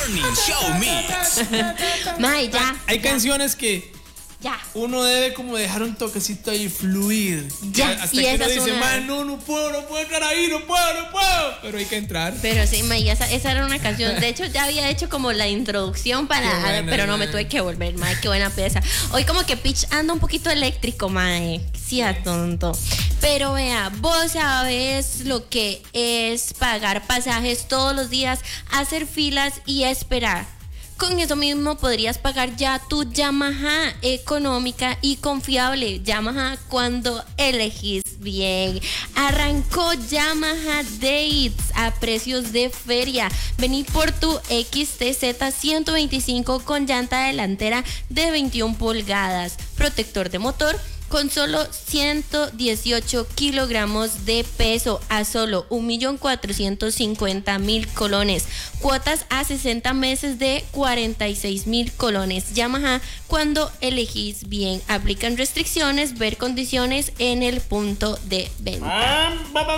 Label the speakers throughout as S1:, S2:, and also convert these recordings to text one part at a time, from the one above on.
S1: Morning Show Mix.
S2: Mae, ya.
S3: Hay canciones que
S2: Ya.
S3: uno debe como dejar un toquecito ahí fluir.
S2: Ya,
S3: Hasta
S2: y
S3: que
S2: esa
S3: uno
S2: es
S3: dice,
S2: una-
S3: man, no puedo entrar ahí, no puedo. Pero hay que entrar.
S2: Pero sí, mae, esa era una canción. De hecho, ya había hecho como la introducción
S3: Qué buena,
S2: pero no me
S3: mae.
S2: tuve que volver, mae, qué buena pieza. Hoy como que Pitch anda un poquito eléctrico, mae. Sí, a tonto. Pero vea, vos sabes lo que es pagar pasajes todos los días, hacer filas y esperar. Con eso mismo podrías pagar ya tu Yamaha económica y confiable. Yamaha cuando elegís bien. Arrancó Yamaha Dates a precios de feria. Vení por tu XTZ 125 con llanta delantera de 21 pulgadas, protector de motor, con solo 118 kilogramos de peso a solo 1.450.000 colones. Cuotas a 60 meses de 46.000 colones. Yamaha cuando elegís bien. Aplican restricciones, ver condiciones en el punto de venta.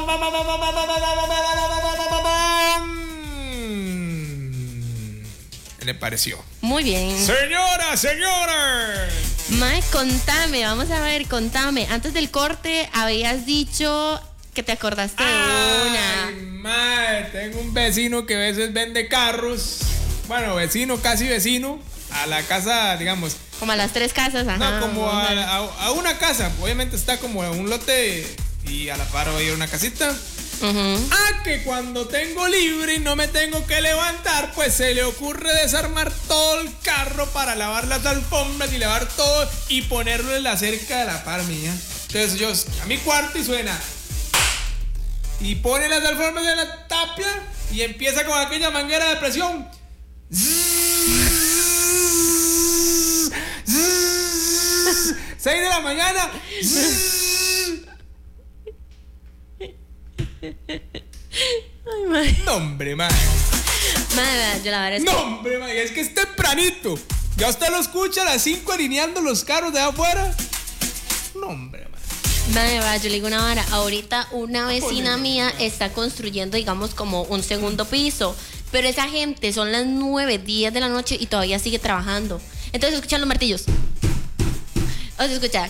S3: ¿Qué le pareció?
S2: Muy bien.
S3: Señora.
S2: Mae, contame, vamos a ver, contame. Antes del corte habías dicho que te acordaste de
S3: Ay,
S2: una.
S3: madre, tengo un vecino que a veces vende carros. Bueno, vecino, casi vecino. A la casa, digamos.
S2: Como a las 3 casas, ajá.
S3: No, como a una casa. Obviamente está como en un lote y a la par va a ir una casita.
S2: Ujú.
S3: Que cuando tengo libre y no me tengo que levantar, pues se le ocurre desarmar todo el carro para lavar las alfombras y lavar todo y ponerlo en la cerca de la par mía. Entonces yo a mi cuarto y suena. Y pone las alfombras en la tapia y empieza con aquella manguera de presión. 6 de la mañana.
S2: Ay, mae.
S3: No, hombre, man.
S2: Mae, yo la verdad es que
S3: No, hombre, man, es que es tempranito. Ya usted lo escucha a las 5 alineando los carros de afuera. No, hombre, man.
S2: Mae, va, yo le digo una vara. Ahorita una vecina mía está construyendo, digamos, como un segundo piso. Pero esa gente son las 9, 10 de la noche y todavía sigue trabajando. Entonces escuchan los martillos. O se escucha.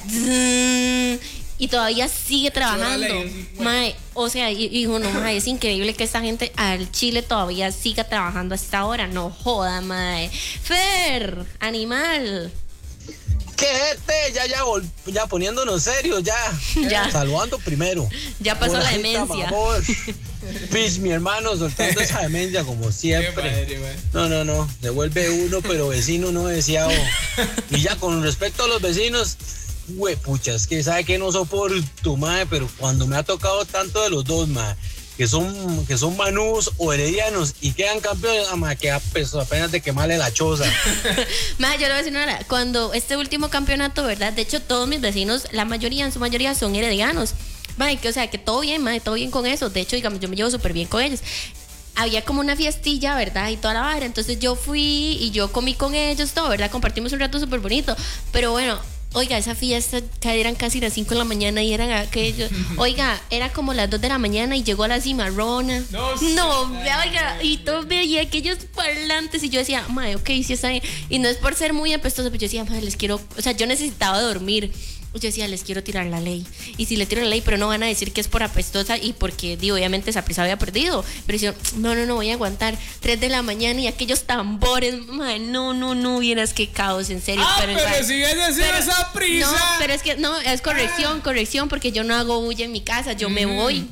S2: Y todavía sigue trabajando.
S3: Chórale, sí, bueno.
S2: Mae, o sea, y uno, mae, es increíble que esta gente al Chile todavía siga trabajando hasta ahora. No joda, mae. Fer, animal.
S4: ¿Qué gente? Ya poniéndonos serios, ya.
S2: Ya.
S4: Saludando primero.
S2: Ya pasó la
S4: Bonita,
S2: demencia.
S4: mamor. Pis, mi hermano, soltando esa demencia como
S3: Qué
S4: siempre.
S3: madre, man.
S4: No. Devuelve uno, pero vecino no deseado. Y ya con respecto a los vecinos, pucha, es que sabe que no soporto, mae, pero cuando me ha tocado tanto de los dos, mae, que son manús o heredianos y quedan campeones, mae, que apenas de quemarle la choza.
S2: Mae, yo le voy a decir una hora. Cuando este último campeonato, ¿verdad? De hecho, todos mis vecinos, en su mayoría son heredianos. Mae, que o sea, que todo bien, mae, todo bien con eso. De hecho, digamos, yo me llevo súper bien con ellos. Había como una fiestilla, ¿verdad? Y toda la vara. Entonces yo fui y yo comí con ellos, todo, ¿verdad? Compartimos un rato súper bonito. Pero bueno, oiga, esa fiesta eran casi las 5 de la mañana y eran aquellos. Oiga, era como las 2 de la mañana y llegó a la cimarrona. No, oiga, y todo veía aquellos parlantes y yo decía, mae, ok, sí está bien. Y no es por ser muy apestoso, pero yo decía, mae, les quiero, o sea, yo necesitaba dormir. Yo decía, les quiero tirar la ley. Y si le tiro la ley, pero no van a decir que es por apestosa y porque, obviamente esa prisa había perdido. Pero yo, no, voy a aguantar. 3 de la mañana y aquellos tambores. Mae, no, vieras qué caos, en serio.
S3: Pero si es decir esa prisa.
S2: No, pero es que, no, es corrección, porque yo no hago bulla en mi casa. Yo me voy.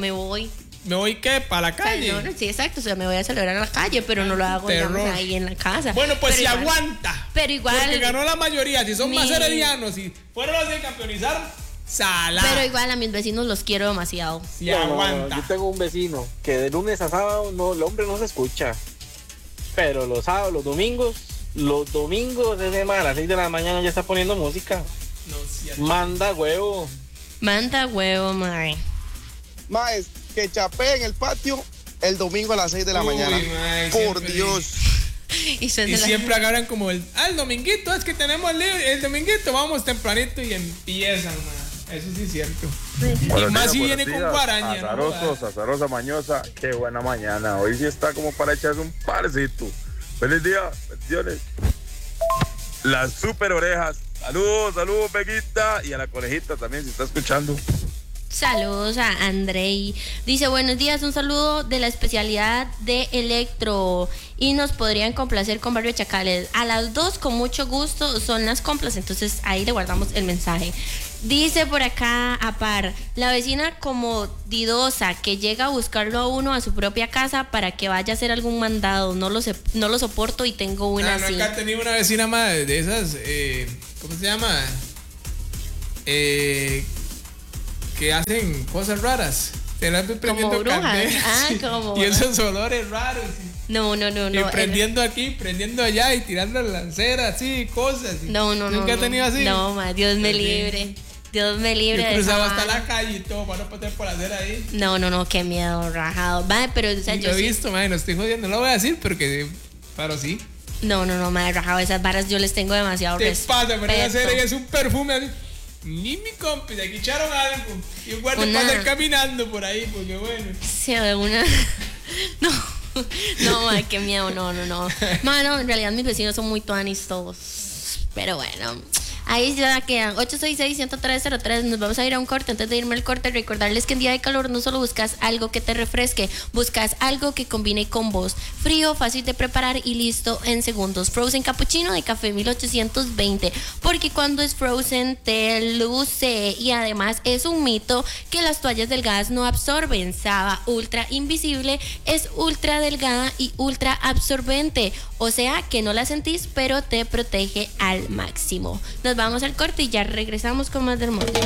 S3: ¿Me voy qué? ¿Para la calle?
S2: No, sí, exacto, o sea, me voy a celebrar a la calle, pero no lo hago, digamos, ahí en la casa.
S3: Bueno, pues
S2: pero
S3: si
S2: igual,
S3: aguanta.
S2: Pero igual.
S3: Porque ganó la mayoría. Si son más heredianos y fueron los de campeonizar, sala.
S2: Pero igual a mis vecinos los quiero demasiado.
S3: Si aguanta.
S5: Yo tengo un vecino que de lunes a sábado el hombre no se escucha. Pero los sábados, los domingos desde a las 6 de la mañana ya está poniendo música.
S3: No, cierto.
S5: Manda huevo.
S2: Manda huevo, mae.
S6: Maes, que chapé en el patio el domingo a las 6 de la mañana.
S3: Mae,
S6: Por
S3: siempre
S6: Dios.
S3: Y siempre agarran como el dominguito, es que tenemos el dominguito, vamos tempranito y empiezan, mae. Eso sí es cierto.
S7: Buenos
S3: y más
S7: días,
S3: si
S7: buenos
S3: viene con
S7: días.
S3: guaraña.
S7: Azarosa, mañosa, qué buena mañana. Hoy sí está como para echarse un parcito. Feliz día, bendiciones. Las super orejas. Saludos, Peguita. Y a la conejita también, si está escuchando.
S2: Saludos a Andrei. Dice, buenos días, un saludo de la especialidad de Electro. Y nos podrían complacer con Barrio Chacales. A las 2, con mucho gusto, son las complas. Entonces ahí le guardamos el mensaje. Dice por acá, Apar, la vecina como didosa que llega a buscarlo a uno a su propia casa para que vaya a hacer algún mandado. No lo soporto y tengo una así.
S3: Nunca he tenido una vecina más de esas, ¿cómo se llama? Que hacen cosas raras. Te las ves prendiendo candelas.
S2: Como
S3: y esos olores raros.
S2: No.
S3: Y prendiendo aquí, prendiendo allá y tirando lanceras, así, cosas. ¿Nunca he tenido así?
S2: No, ma, Dios me libre. Dios me libre.
S3: Yo cruzaba hasta la calle y todo para no poder por hacer ahí.
S2: No, qué miedo, rajado. Va, pero o sea,
S3: yo he visto, madre, no estoy jodiendo, no lo voy a decir, pero sí.
S2: No, madre, rajado, esas varas yo les tengo demasiado respeto.
S3: Te pasa, pero hacer es un perfume así. Ni mi compi, de aquí echaron algo. Y un guardia pasa caminando por ahí, porque bueno.
S2: Sí, una. No, madre, qué miedo, no. Mano, en realidad mis vecinos son muy tuanis todos. Pero bueno. Ahí ya quedan 866-103-03. Nos vamos a ir a un corte. Antes de irme al corte, recordarles que en día de calor no solo buscas algo que te refresque, buscas algo que combine con vos. Frío, fácil de preparar y listo en segundos. Frozen Cappuccino de Café 1820. Porque cuando es Frozen te luce. Y además es un mito que las toallas delgadas no absorben. Saba Ultra Invisible es ultra delgada y ultra absorbente. O sea que no la sentís, pero te protege al máximo. Nos vamos al corte y ya regresamos con más del mundo.